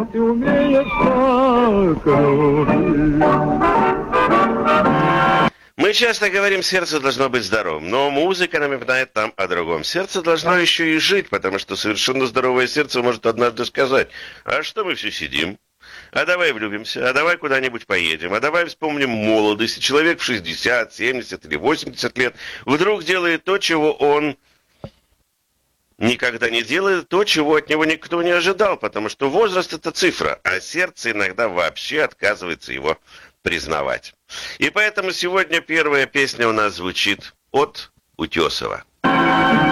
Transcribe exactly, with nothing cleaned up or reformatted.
ты умеешь так. Мы часто говорим, сердце должно быть здоровым, но музыка напоминает нам о другом. Сердце должно еще и жить, потому что совершенно здоровое сердце может однажды сказать: а что мы все сидим? А давай влюбимся, а давай куда-нибудь поедем, а давай вспомним молодость. Человек в шестьдесят, семьдесят или восемьдесят лет вдруг делает то, чего он никогда не делает, то, чего от него никто не ожидал, потому что возраст — это цифра, а сердце иногда вообще отказывается его признавать. И поэтому сегодня первая песня у нас звучит от Утесова.